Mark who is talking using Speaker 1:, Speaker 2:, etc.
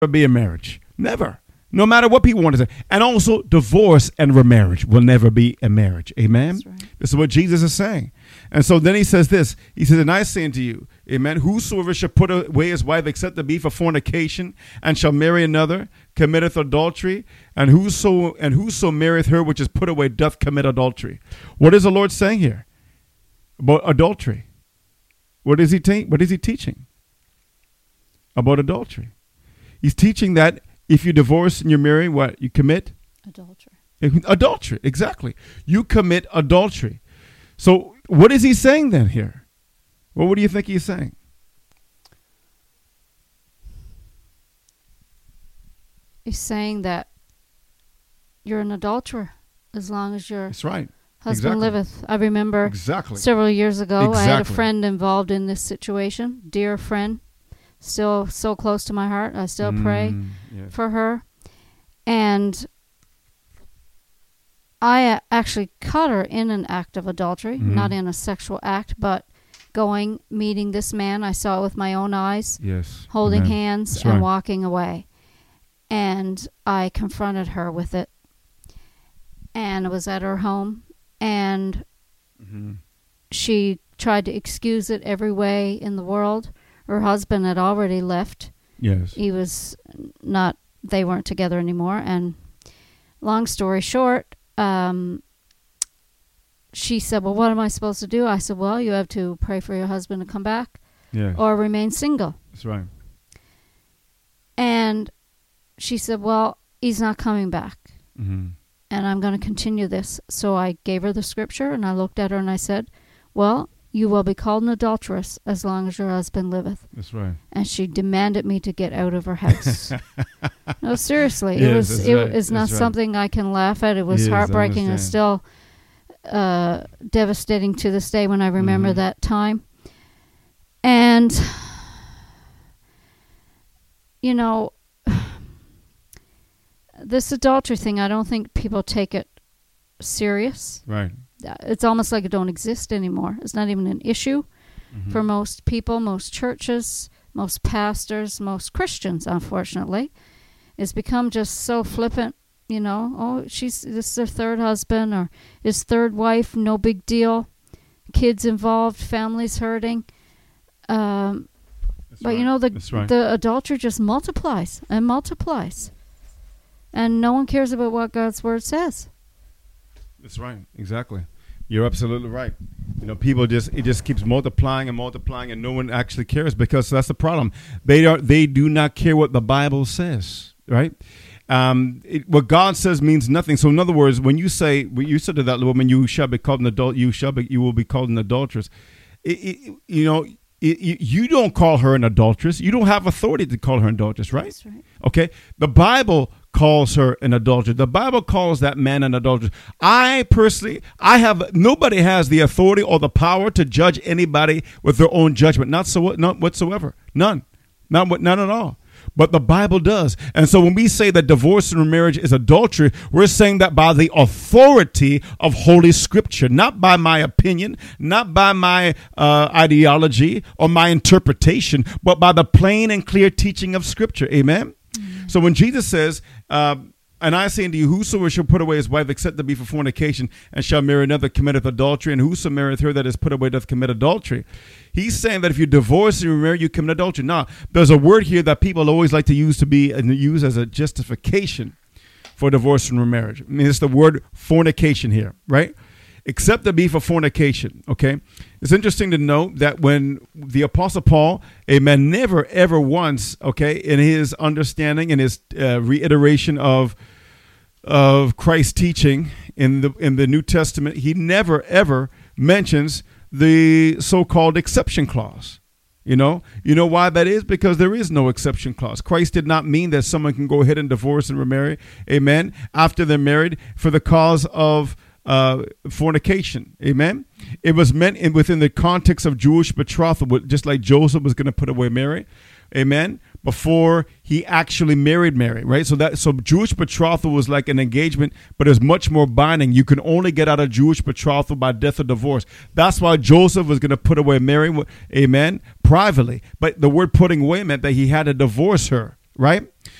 Speaker 1: be a marriage. Never. No matter what people want to say. And also, divorce and remarriage will never be a marriage. Amen?
Speaker 2: That's right.
Speaker 1: This is what Jesus is saying. And so then he says this. He says, and I say unto you, amen, whosoever shall put away his wife except to be for fornication, and shall marry another, committeth adultery. And whoso marrieth her which is put away doth commit adultery. What is the Lord saying here about adultery? What is he teaching about adultery? He's teaching that if you divorce and you're married, what? You commit?
Speaker 2: Adultery.
Speaker 1: Adultery, exactly. You commit adultery. So what is he saying then here? Well, what do you think he's saying?
Speaker 2: He's saying that you're an adulterer as long as your
Speaker 1: That's right.
Speaker 2: husband liveth. I remember
Speaker 1: Exactly.
Speaker 2: several years ago, I had a
Speaker 1: Exactly.
Speaker 2: friend involved in this situation, dear friend, still so close to my heart. I still pray
Speaker 1: Yes.
Speaker 2: for her. And I actually caught her in an act of adultery, not in a sexual act, but meeting this man. I saw it with my own eyes,
Speaker 1: Yes.
Speaker 2: holding
Speaker 1: Amen.
Speaker 2: hands
Speaker 1: That's
Speaker 2: and
Speaker 1: right.
Speaker 2: walking away. And I confronted her with it. And it was at her home. And she tried to excuse it every way in the world. Her husband had already left.
Speaker 1: Yes.
Speaker 2: He was not, they weren't together anymore. And long story short, she said, well, what am I supposed to do? I said, well, you have to pray for your husband to come back
Speaker 1: Yeah.
Speaker 2: or remain single.
Speaker 1: That's right.
Speaker 2: And she said, well, he's not coming back.
Speaker 1: Mm-hmm.
Speaker 2: And I'm going to continue this. So I gave her the scripture and I looked at her and I said, well, you will be called an adulteress as long as your husband liveth.
Speaker 1: That's right.
Speaker 2: And she demanded me to get out of her house. No, seriously.
Speaker 1: Yes, that's right.
Speaker 2: It's not
Speaker 1: That's right.
Speaker 2: something I can laugh at. It was
Speaker 1: Yes, I
Speaker 2: heartbreaking and
Speaker 1: understand.
Speaker 2: still devastating to this day when I remember that time. And, you know, this adultery thing, I don't think people take it serious.
Speaker 1: Right.
Speaker 2: It's almost like it don't exist anymore. It's not even an issue for most people, most churches, most pastors, most Christians, unfortunately. It's become just so flippant, you know. Oh, this is her third husband or his third wife, no big deal. Kids involved, families hurting. But, you know, the adultery just multiplies and multiplies. And no one cares about what God's word says.
Speaker 1: That's right. Exactly. You're absolutely right. You know, people it just keeps multiplying and multiplying, and no one actually cares because that's the problem. They do not care what the Bible says, right? What God says means nothing. So, in other words, when you said to that woman, "You shall be called an adult," you will be called an adulteress. You don't call her an adulteress. You don't have authority to call her an adulteress, right?
Speaker 2: That's right.
Speaker 1: Okay. The Bible calls her an adulteress. The Bible calls that man an adulteress. Nobody has the authority or the power to judge anybody with their own judgment. Not whatsoever. None at all. But the Bible does. And so when we say that divorce and remarriage is adultery, we're saying that by the authority of Holy Scripture, not by my opinion, not by my ideology or my interpretation, but by the plain and clear teaching of Scripture. Amen? Mm-hmm. So when Jesus says, and I say unto you, whosoever shall put away his wife except to be for fornication, and shall marry another, committeth adultery, and whoso marrieth her that is put away doth commit adultery. He's saying that if you divorce and you remarry, you commit adultery. Now, there's a word here that people always like to use as a justification for divorce and remarriage. I mean, it's the word fornication here, right? Except to be for fornication, okay? It's interesting to note that when the Apostle Paul, amen, never, ever once, okay, in his understanding, in his reiteration of Christ's teaching in the New Testament, he never, ever mentions the so-called exception clause. You know why that is? Because there is no exception clause. Christ did not mean that someone can go ahead and divorce and remarry, amen, after they're married for the cause of fornication. Amen. It was meant within the context of Jewish betrothal, just like Joseph was going to put away Mary. Amen. Before he actually married Mary, right? So Jewish betrothal was like an engagement, but it's much more binding. You can only get out of Jewish betrothal by death or divorce. That's why Joseph was going to put away Mary, amen, privately. But the word putting away meant that he had to divorce her. right?